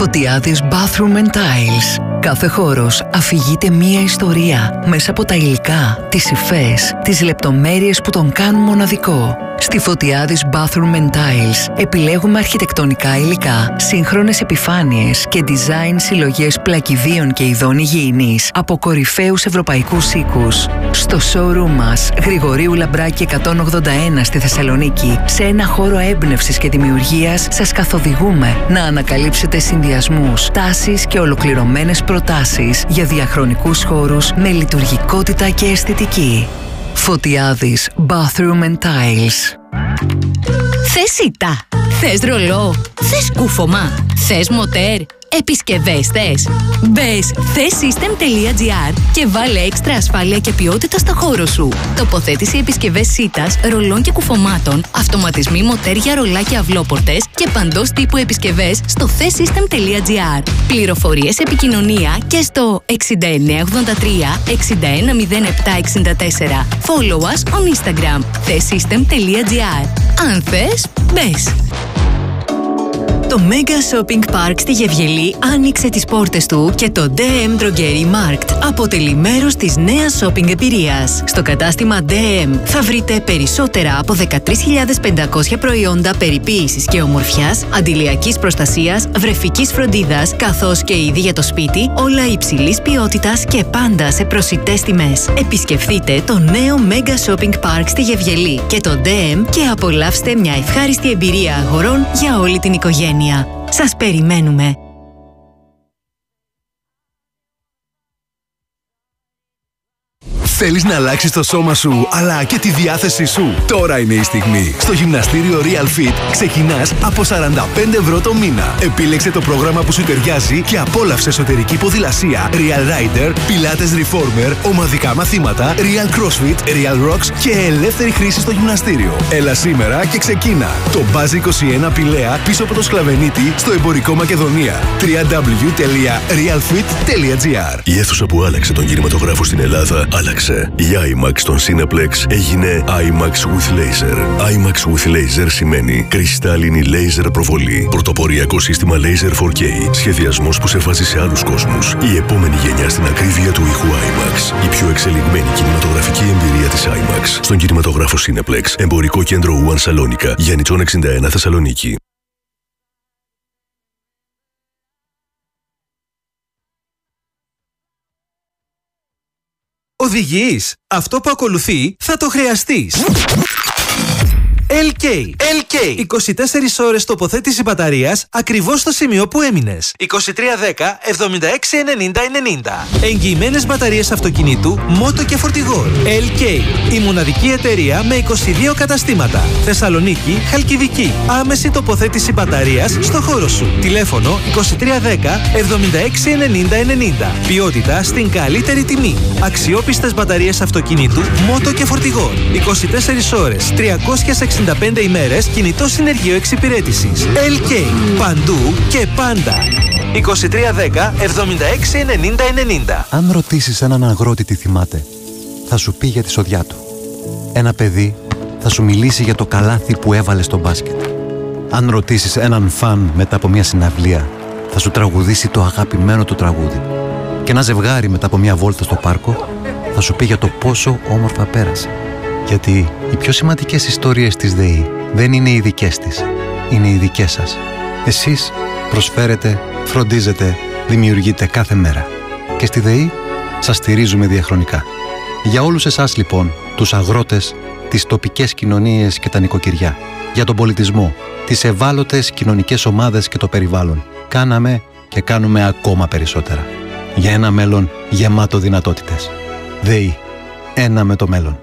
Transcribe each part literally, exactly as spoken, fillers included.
Φωτιάδης Bathroom and Tiles. Κάθε χώρος αφηγείται μία ιστορία μέσα από τα υλικά, τις υφές, τις λεπτομέρειες που τον κάνουν μοναδικό. Στη Φωτιάδης Bathroom and Tiles επιλέγουμε αρχιτεκτονικά υλικά, σύγχρονες επιφάνειες και design συλλογές πλακιδίων και ειδών υγιεινής από κορυφαίους ευρωπαϊκούς οίκους. Στο showroom μας, Γρηγορίου Λαμπράκη εκατόν ογδόντα ένα στη Θεσσαλονίκη, σε ένα χώρο έμπνευσης και δημιουργίας, σας καθοδηγούμε να ανακαλύψετε συνδυασμούς, τάσεις και ολοκληρωμένες προτάσεις για διαχρονικούς χώρους με λειτουργικότητα και αισθητική. Φωτιάδης Bathroom and Tiles. Θες σιτά, θες ρολό, θες κούφωμα, θες μοτέρ, επισκευές θες. Μπες thesystem.gr και βάλε έξτρα ασφάλεια και ποιότητα στο χώρο σου. Τοποθέτηση επισκευές σίτας, ρολών και κουφωμάτων, αυτοματισμοί μοτέρ για ρολά και αυλόπορτες και παντός τύπου επισκευές στο thesystem.gr. Πληροφορίες επικοινωνία και στο εξήντα εννέα ογδόντα τρία εξήντα ένα μηδέν επτά εξήντα τέσσερα. Follow us on Instagram thesystem.gr. Αν θες, μπες. Το Mega Shopping Park στη Γευγελή άνοιξε τις πόρτες του και το ντι εμ Drogerie Markt αποτελεί μέρος της νέας shopping εμπειρίας. Στο κατάστημα ντι εμ θα βρείτε περισσότερα από δεκατρείς χιλιάδες πεντακόσια προϊόντα περιποίησης και ομορφιάς, αντιλιακής προστασίας, βρεφικής φροντίδας, καθώς και είδη για το σπίτι, όλα υψηλής ποιότητας και πάντα σε προσιτές τιμές. Επισκεφτείτε το νέο Mega Shopping Park στη Γευγελή και το ντι εμ και απολαύστε μια ευχάριστη εμπειρία αγορών για όλη την οικογένεια. Σας περιμένουμε! Θέλεις να αλλάξεις το σώμα σου, αλλά και τη διάθεσή σου? Τώρα είναι η στιγμή. Στο γυμναστήριο Real Fit ξεκινάς από σαράντα πέντε ευρώ το μήνα. Επίλεξε το πρόγραμμα που σου ταιριάζει και απόλαυσε εσωτερική ποδηλασία, Real Rider, Pilates Reformer, ομαδικά μαθήματα, Real CrossFit, Real Rocks και ελεύθερη χρήση στο γυμναστήριο. Έλα σήμερα και ξεκίνα. Το Buzz είκοσι ένα Πηλαία πίσω από το Σκλαβενίτη στο εμπορικό Μακεδονία. double-u double-u double-u τελεία real fit τελεία gr. Η αίθουσα που άλλαξε τον κινηματογράφο στην Ελλάδα άλλαξε. Η IMAX στον Cineplex έγινε IMAX with Laser. IMAX with Laser σημαίνει κρυστάλλινη laser προβολή. Πρωτοποριακό σύστημα Laser φορ κέι. Σχεδιασμός που σε βάζει σε άλλους κόσμους. Η επόμενη γενιά στην ακρίβεια του ήχου IMAX. Η πιο εξελιγμένη κινηματογραφική εμπειρία της IMAX στον κινηματογράφο Cineplex. Εμπορικό κέντρο One Σαλόνικα. Γιάννητσον εξήντα ένα Θεσσαλονίκη. Οδηγείς. Αυτό που ακολουθεί θα το χρειαστείς. ελ κέι. ελ κέι. είκοσι τέσσερις ώρες τοποθέτηση μπαταρίας ακριβώς στο σημείο που έμεινες. είκοσι τρία δέκα εβδομήντα έξι ενενήντα ενενήντα. Εγγυημένες μπαταρίες αυτοκινήτου, μότο και φορτηγό. ελ κέι. Η μοναδική εταιρεία με είκοσι δύο καταστήματα. Θεσσαλονίκη, Χαλκιδική. Άμεση τοποθέτηση μπαταρίας στο χώρο σου. Τηλέφωνο είκοσι τρία δέκα εβδομήντα έξι ενενήντα ενενήντα. Ποιότητα στην καλύτερη τιμή. Αξιόπιστες μπαταρίες αυτοκινήτου, μότο και φορτηγό. είκοσι τέσσερις ώρες, τριακόσιες εξήντα πέντε ημέρες κινητό συνεργείο εξυπηρέτησης. ελ κέι. Παντού και πάντα. είκοσι τρία δέκα εβδομήντα έξι ενενήντα ενενήντα. Αν ρωτήσεις έναν αγρότη τι θυμάται, θα σου πει για τη σοδιά του. Ένα παιδί θα σου μιλήσει για το καλάθι που έβαλε στο μπάσκετ. Αν ρωτήσεις έναν φαν μετά από μια συναυλία, θα σου τραγουδήσει το αγαπημένο του τραγούδι. Και ένα ζευγάρι μετά από μια βόλτα στο πάρκο θα σου πει για το πόσο όμορφα πέρασε. Γιατί οι πιο σημαντικές ιστορίες της ΔΕΗ δεν είναι οι δικές της, είναι οι δικές σας. Εσείς προσφέρετε, φροντίζετε, δημιουργείτε κάθε μέρα. Και στη ΔΕΗ σας στηρίζουμε διαχρονικά. Για όλους εσάς λοιπόν, τους αγρότες, τις τοπικές κοινωνίες και τα νοικοκυριά, για τον πολιτισμό, τις ευάλωτες κοινωνικές ομάδες και το περιβάλλον, κάναμε και κάνουμε ακόμα περισσότερα. Για ένα μέλλον γεμάτο δυνατότητες. ΔΕΗ. Ένα με το μέλλον.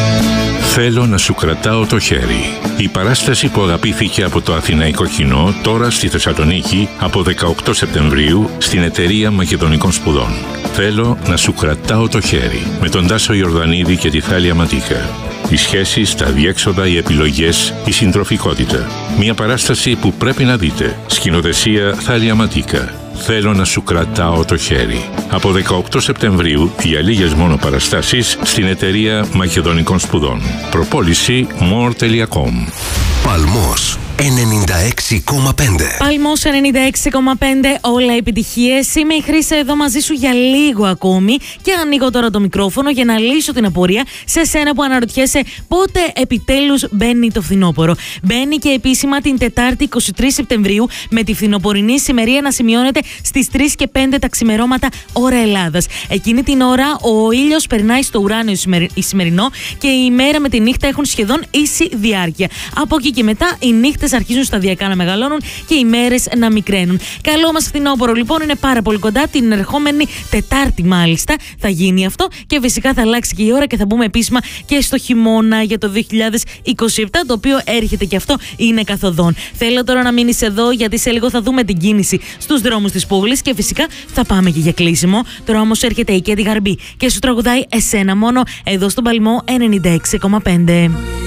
Θέλω να σου κρατάω το χέρι. Η παράσταση που αγαπήθηκε από το αθηναϊκό κοινό τώρα στη Θεσσαλονίκη από δεκαοκτώ Σεπτεμβρίου στην εταιρεία Μακεδονικών Σπουδών. Θέλω να σου κρατάω το χέρι με τον Τάσο Ιορδανίδη και τη Θάλια Ματίκα. Οι σχέσεις, τα διέξοδα, οι επιλογές, η συντροφικότητα. Μια παράσταση που πρέπει να δείτε. Σκηνοθεσία Θάλια Ματίκα. Θέλω να σου κρατάω το χέρι. Από δεκαοκτώ Σεπτεμβρίου για λίγες μόνο παραστάσεις στην εταιρεία Μακεδονικών Σπουδών. Προπόληση more τελεία com. Παλμός. ενενήντα έξι κόμμα πέντε. Παλμός ενενήντα έξι κόμμα πέντε, όλα επιτυχίες. Είμαι η Χρύσα εδώ μαζί σου για λίγο ακόμη και ανοίγω τώρα το μικρόφωνο για να λύσω την απορία σε σένα που αναρωτιέσαι πότε επιτέλους μπαίνει το φθινόπωρο. Μπαίνει και επίσημα την Τετάρτη εικοστή τρίτη Σεπτεμβρίου με τη φθινοπορεινή σημερία να σημειώνεται στις τρεις και πέντε τα ξημερώματα ώρα Ελλάδας. Εκείνη την ώρα ο ήλιος περνάει στο ουράνιο σημερινό και η ημέρα με τη νύχτα έχουν σχεδόν ίση διάρκεια. Από εκεί και μετά οι νύχτες αρχίζουν σταδιακά να μεγαλώνουν και οι μέρες να μικραίνουν. Καλό μας φθινόπωρο λοιπόν είναι πάρα πολύ κοντά, την ερχόμενη Τετάρτη μάλιστα θα γίνει αυτό και φυσικά θα αλλάξει και η ώρα και θα μπούμε επίσημα και στο χειμώνα για το δύο χιλιάδες είκοσι επτά, το οποίο έρχεται και αυτό είναι καθοδόν. Θέλω τώρα να μείνεις εδώ γιατί σε λίγο θα δούμε την κίνηση στους δρόμους της πόλης και φυσικά θα πάμε και για κλείσιμο. Τώρα όμως έρχεται η Κέντι Γαρμπή και σου τραγουδάει εσένα μόνο εδώ στον Παλμό ενενήντα έξι κόμμα πέντε.